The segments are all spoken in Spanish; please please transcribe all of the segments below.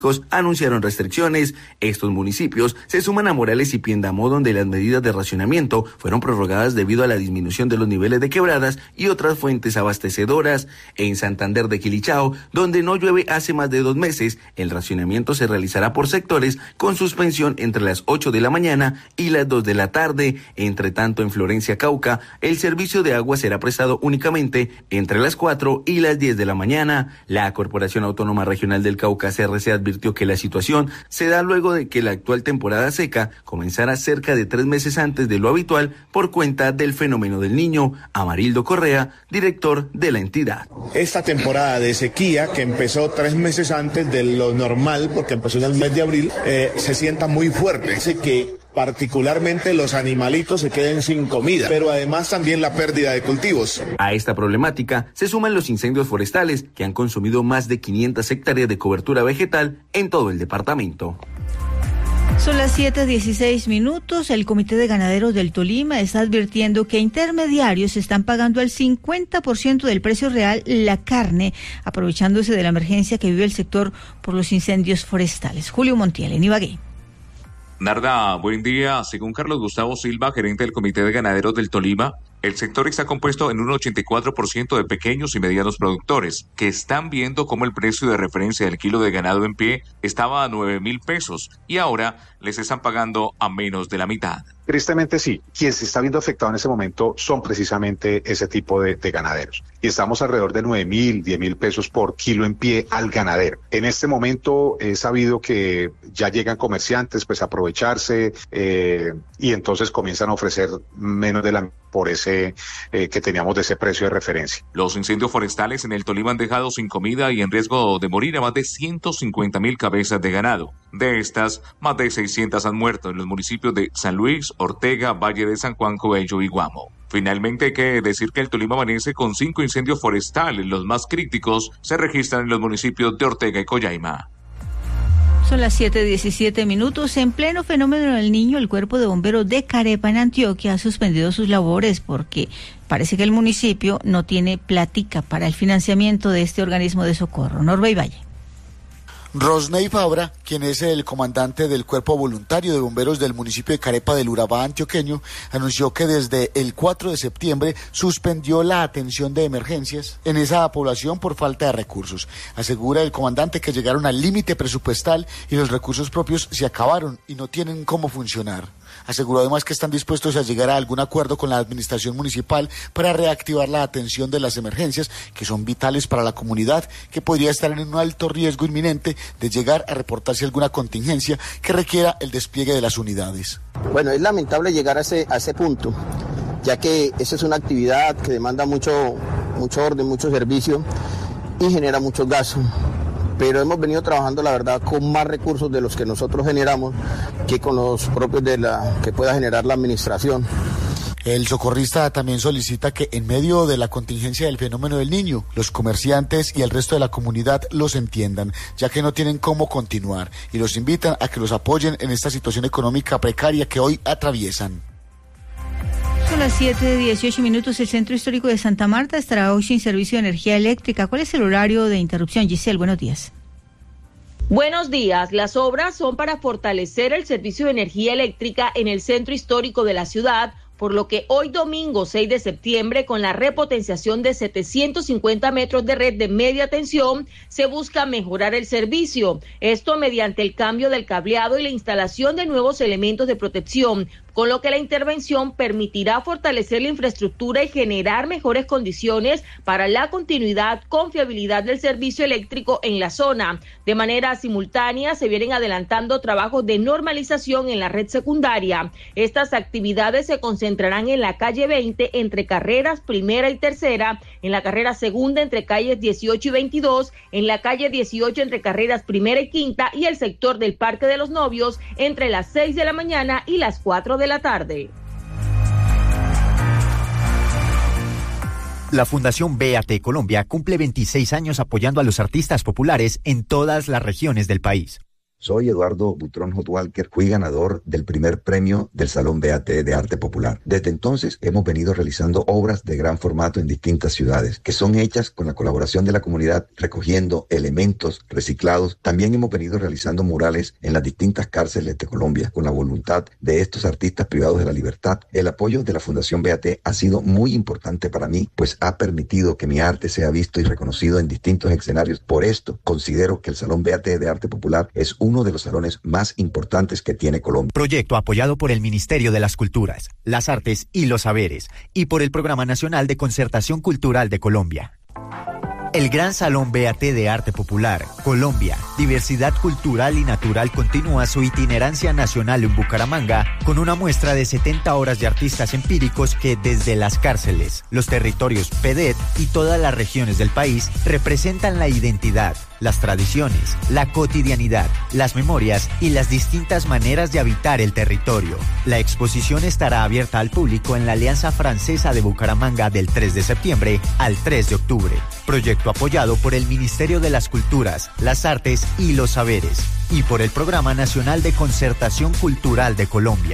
anunciaron restricciones. Estos municipios se suman a Morales y Piendamó, donde las medidas de racionamiento fueron prorrogadas debido a la disminución de los niveles de quebradas y otras fuentes abastecedoras. En Santander de Quilichao, donde no llueve hace más de 2 meses, el racionamiento se realizará por sectores con suspensión entre las 8 de la mañana y las 2 de la tarde. Entre tanto, en Florencia, Cauca, el servicio de agua será prestado únicamente entre las 4 y las 10 de la mañana. La Corporación Autónoma Regional del Cauca, CRC, advirtió que la situación se da luego de que la actual temporada seca comenzara cerca de 3 meses antes de lo habitual por cuenta del fenómeno del Niño. Amarildo Correa, director de la entidad. Esta temporada de sequía, que empezó 3 meses antes de lo normal, porque empezó en el mes de abril, se sienta muy fuerte. Así que particularmente los animalitos se queden sin comida, pero además también la pérdida de cultivos. A esta problemática se suman los incendios forestales, que han consumido más de 500 hectáreas de cobertura vegetal en todo el departamento. Son las 7:16. El Comité de Ganaderos del Tolima está advirtiendo que intermediarios están pagando al 50% del precio real la carne, aprovechándose de la emergencia que vive el sector por los incendios forestales. Julio Montiel, en Ibagué. Narda, buen día. Según Carlos Gustavo Silva, gerente del Comité de Ganaderos del Tolima, el sector está compuesto en un 84% de pequeños y medianos productores, que están viendo cómo el precio de referencia del kilo de ganado en pie estaba a 9.000 pesos y ahora les están pagando a menos de la mitad. Tristemente sí, quien se está viendo afectado en ese momento son precisamente ese tipo de ganaderos. Y estamos alrededor de 9.000, 10.000 pesos por kilo en pie al ganadero. En este momento he sabido que ya llegan comerciantes pues a aprovecharse y entonces comienzan a ofrecer menos de la por ese que teníamos de ese precio de referencia. Los incendios forestales en el Tolima han dejado sin comida y en riesgo de morir a más de 150.000 cabezas de ganado. De estas, más de 600 han muerto en los municipios de San Luis, Ortega, Valle de San Juan, Coello y Guamo. Finalmente, hay que decir que el Tolima amanece con 5 incendios forestales. Los más críticos se registran en los municipios de Ortega y Collaima. Son las 7:17. En pleno fenómeno del Niño, el Cuerpo de Bomberos de Carepa, en Antioquia, ha suspendido sus labores porque parece que el municipio no tiene plática para el financiamiento de este organismo de socorro. Norbey Valle. Rosney Fabra, quien es el comandante del Cuerpo Voluntario de Bomberos del municipio de Carepa del Urabá antioqueño, anunció que desde el 4 de septiembre suspendió la atención de emergencias en esa población por falta de recursos. Asegura el comandante que llegaron al límite presupuestal y los recursos propios se acabaron y no tienen cómo funcionar. Aseguró además que están dispuestos a llegar a algún acuerdo con la administración municipal para reactivar la atención de las emergencias, que son vitales para la comunidad, que podría estar en un alto riesgo inminente de llegar a reportarse alguna contingencia que requiera el despliegue de las unidades. Bueno, es lamentable llegar a ese punto, ya que esa es una actividad que demanda mucho orden, mucho servicio y genera mucho gasto. Pero hemos venido trabajando, la verdad, con más recursos de los que nosotros generamos que con los propios que pueda generar la administración. El socorrista también solicita que en medio de la contingencia del fenómeno del Niño, los comerciantes y el resto de la comunidad los entiendan, ya que no tienen cómo continuar, y los invitan a que los apoyen en esta situación económica precaria que hoy atraviesan. Son las 7:18. El Centro Histórico de Santa Marta estará hoy sin servicio de energía eléctrica. ¿Cuál es el horario de interrupción? Giselle, buenos días. Buenos días. Las obras son para fortalecer el servicio de energía eléctrica en el centro histórico de la ciudad, por lo que hoy domingo 6 de septiembre, con la repotenciación de 750 metros de red de media tensión, se busca mejorar el servicio. Esto mediante el cambio del cableado y la instalación de nuevos elementos de protección, con lo que la intervención permitirá fortalecer la infraestructura y generar mejores condiciones para la continuidad, confiabilidad del servicio eléctrico en la zona. De manera simultánea, se vienen adelantando trabajos de normalización en la red secundaria. Estas actividades se concentrarán en la calle 20 entre carreras primera y tercera, en la carrera segunda entre calles 18 y 22, en la calle 18 entre carreras primera y quinta y el sector del Parque de los Novios entre las 6 de la mañana y las 4 de la tarde. La Fundación BAT Colombia cumple 26 años apoyando a los artistas populares en todas las regiones del país. Soy Eduardo Butrón Hotwalker, fui ganador del primer premio del Salón BAT de Arte Popular. Desde entonces hemos venido realizando obras de gran formato en distintas ciudades, que son hechas con la colaboración de la comunidad, recogiendo elementos reciclados. También hemos venido realizando murales en las distintas cárceles de Colombia, con la voluntad de estos artistas privados de la libertad. El apoyo de la Fundación BAT ha sido muy importante para mí, pues ha permitido que mi arte sea visto y reconocido en distintos escenarios. Por esto, considero que el Salón BAT de Arte Popular es uno de los salones más importantes que tiene Colombia. Proyecto apoyado por el Ministerio de las Culturas, las Artes y los Saberes y por el Programa Nacional de Concertación Cultural de Colombia. El Gran Salón BAT de Arte Popular, Colombia, Diversidad Cultural y Natural continúa su itinerancia nacional en Bucaramanga con una muestra de 70 horas de artistas empíricos que desde las cárceles, los territorios PEDET y todas las regiones del país representan la identidad, las tradiciones, la cotidianidad, las memorias y las distintas maneras de habitar el territorio. La exposición estará abierta al público en la Alianza Francesa de Bucaramanga del 3 de septiembre al 3 de octubre. Proyecto apoyado por el Ministerio de las Culturas, las Artes y los Saberes y por el Programa Nacional de Concertación Cultural de Colombia.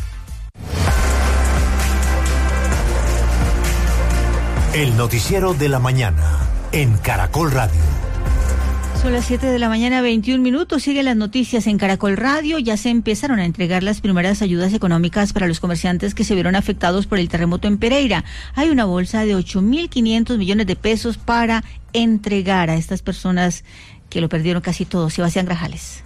El noticiero de la mañana en Caracol Radio. Son las 7 de la mañana, 21 minutos. Siguen las noticias en Caracol Radio. Ya se empezaron a entregar las primeras ayudas económicas para los comerciantes que se vieron afectados por el terremoto en Pereira. Hay una bolsa de 8.500 millones de pesos para entregar a estas personas que lo perdieron casi todo. Sebastián Grajales.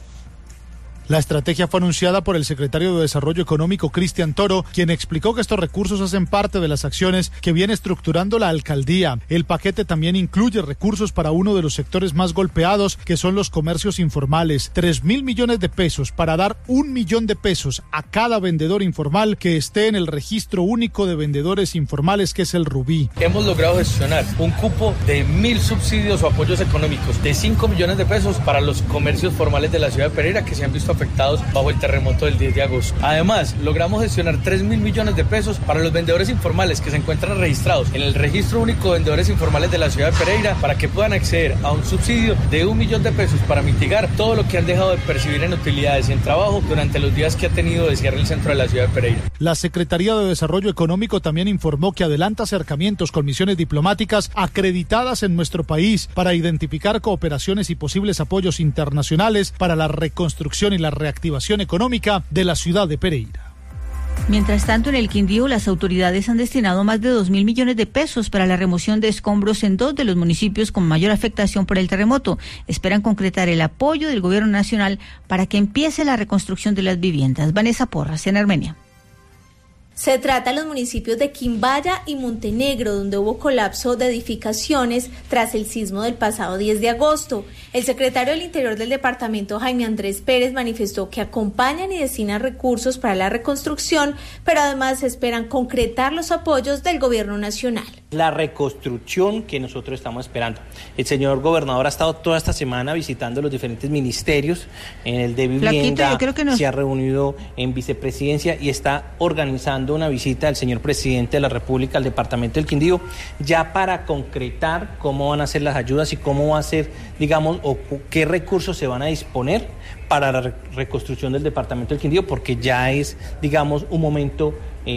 La estrategia fue anunciada por el secretario de Desarrollo Económico, Cristian Toro, quien explicó que estos recursos hacen parte de las acciones que viene estructurando la alcaldía. El paquete también incluye recursos para uno de los sectores más golpeados, que son los comercios informales. 3.000 millones de pesos para dar 1 millón de pesos a cada vendedor informal que esté en el registro único de vendedores informales, que es el Rubí. Hemos logrado gestionar un cupo de 1.000 subsidios o apoyos económicos de 5 millones de pesos para los comercios formales de la ciudad de Pereira que se han visto afectados bajo el terremoto del 10 de agosto. Además, logramos gestionar 3.000 millones de pesos para los vendedores informales que se encuentran registrados en el Registro Único de Vendedores Informales de la ciudad de Pereira para que puedan acceder a un subsidio de 1 millón de pesos para mitigar todo lo que han dejado de percibir en utilidades y en trabajo durante los días que ha tenido de cierre el centro de la ciudad de Pereira. La Secretaría de Desarrollo Económico también informó que adelanta acercamientos con misiones diplomáticas acreditadas en nuestro país para identificar cooperaciones y posibles apoyos internacionales para la reconstrucción y la reactivación económica de la ciudad de Pereira. Mientras tanto, en el Quindío, las autoridades han destinado más de 2.000 millones de pesos para la remoción de escombros en 2 de los municipios con mayor afectación por el terremoto. Esperan concretar el apoyo del gobierno nacional para que empiece la reconstrucción de las viviendas. Vanessa Porras, en Armenia. Se trata de los municipios de Quimbaya y Montenegro, donde hubo colapso de edificaciones tras el sismo del pasado 10 de agosto. El secretario del Interior del departamento, Jaime Andrés Pérez, manifestó que acompañan y destinan recursos para la reconstrucción, pero además esperan concretar los apoyos del gobierno nacional. La reconstrucción que nosotros estamos esperando. El señor gobernador ha estado toda esta semana visitando los diferentes ministerios, en el de vivienda, se ha reunido en vicepresidencia y está organizando una visita del señor presidente de la República al departamento del Quindío, ya para concretar cómo van a ser las ayudas y cómo va a ser, digamos, o qué recursos se van a disponer para la reconstrucción del departamento del Quindío, porque ya es, digamos, un momento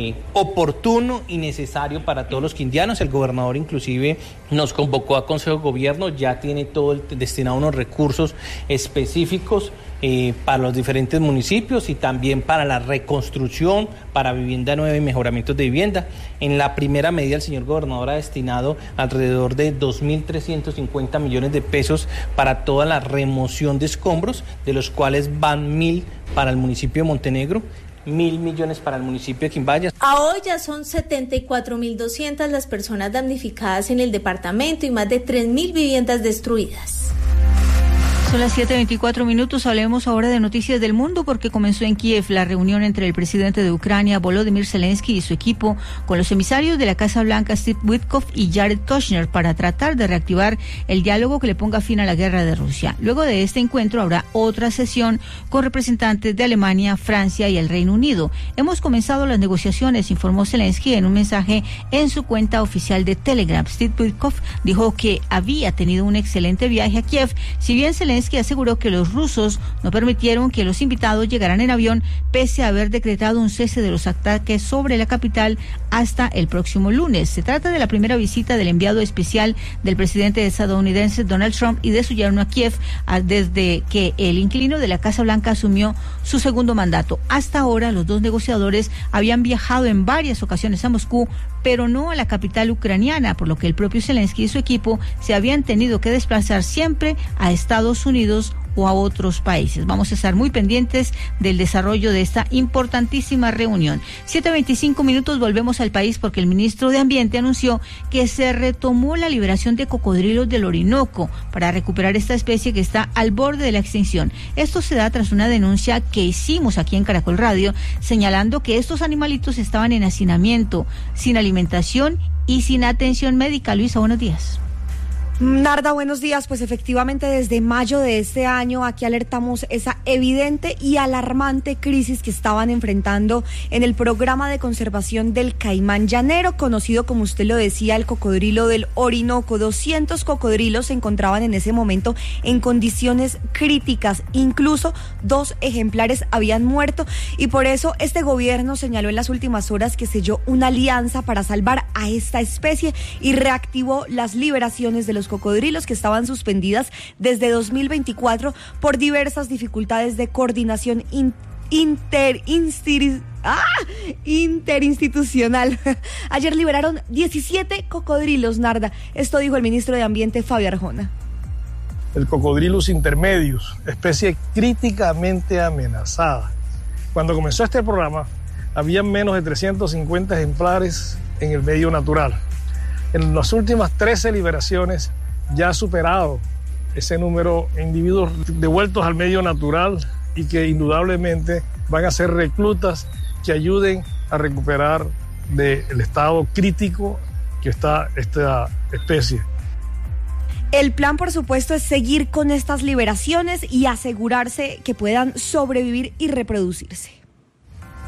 oportuno y necesario para todos los quindianos. El gobernador inclusive nos convocó a Consejo de Gobierno, ya tiene todo destinado unos recursos específicos para los diferentes municipios y también para la reconstrucción, para vivienda nueva y mejoramientos de vivienda. En la primera medida el señor gobernador ha destinado alrededor de 2.350 millones de pesos para toda la remoción de escombros, de los cuales van 1.000 para el municipio de Montenegro, 1.000 millones para el municipio de Quimbaya. A hoy ya son 74.200 las personas damnificadas en el departamento y más de 3.000 viviendas destruidas. Son las 7:24 minutos. Hablemos ahora de noticias del mundo porque comenzó en Kiev la reunión entre el presidente de Ucrania, Volodymyr Zelensky, y su equipo con los emisarios de la Casa Blanca, Steve Witkoff y Jared Kushner, para tratar de reactivar el diálogo que le ponga fin a la guerra de Rusia. Luego de este encuentro habrá otra sesión con representantes de Alemania, Francia y el Reino Unido. Hemos comenzado las negociaciones, informó Zelensky en un mensaje en su cuenta oficial de Telegram. Steve Witkoff dijo que había tenido un excelente viaje a Kiev. Si bien Zelensky Zelensky aseguró que los rusos no permitieron que los invitados llegaran en avión, pese a haber decretado un cese de los ataques sobre la capital hasta el próximo lunes. Se trata de la primera visita del enviado especial del presidente estadounidense Donald Trump y de su yerno a Kiev desde que el inquilino de la Casa Blanca asumió su segundo mandato. Hasta ahora, los dos negociadores habían viajado en varias ocasiones a Moscú, pero no a la capital ucraniana, por lo que el propio Zelensky y su equipo se habían tenido que desplazar siempre a Estados Unidos o a otros países. Vamos a estar muy pendientes del desarrollo de esta importantísima reunión. 7:25 minutos, volvemos al país porque el ministro de Ambiente anunció que se retomó la liberación de cocodrilos del Orinoco para recuperar esta especie que está al borde de la extinción. Esto se da tras una denuncia que hicimos aquí en Caracol Radio, señalando que estos animalitos estaban en hacinamiento, sin alimentación y sin atención médica. Luisa, buenos días. Narda, buenos días. Pues efectivamente desde mayo de este año aquí alertamos esa evidente y alarmante crisis que estaban enfrentando en el programa de conservación del caimán llanero, conocido, como usted lo decía, el cocodrilo del Orinoco. 200 cocodrilos se encontraban en ese momento en condiciones críticas, incluso 2 ejemplares habían muerto, y por eso este gobierno señaló en las últimas horas que selló una alianza para salvar a esta especie y reactivó las liberaciones de los cocodrilos que estaban suspendidas desde 2024 por diversas dificultades de coordinación interinstitucional. Ayer liberaron 17 cocodrilos, Narda. Esto dijo el ministro de Ambiente, Fabio Arjona. El Cocodrilus intermedius, especie críticamente amenazada. Cuando comenzó este programa, había menos de 350 ejemplares en el medio natural. En las últimas 13 liberaciones ya ha superado ese número de individuos devueltos al medio natural y que indudablemente van a ser reclutas que ayuden a recuperar del estado crítico que está esta especie. El plan, por supuesto, es seguir con estas liberaciones y asegurarse que puedan sobrevivir y reproducirse.